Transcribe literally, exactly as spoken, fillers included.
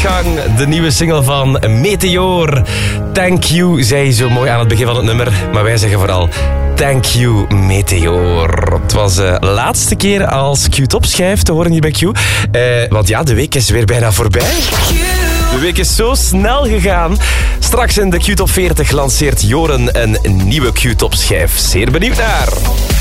vooruitgang. De nieuwe single van Meteor. Thank you, zei je zo mooi aan het begin van het nummer. Maar wij zeggen vooral thank you, Meteor. Het was de uh, laatste keer als Q-top schijf te horen hier bij Q. Uh, want ja, de week is weer bijna voorbij. De week is zo snel gegaan. Straks in de Q-top veertig lanceert Joren een nieuwe Q-top schijf. Zeer benieuwd naar.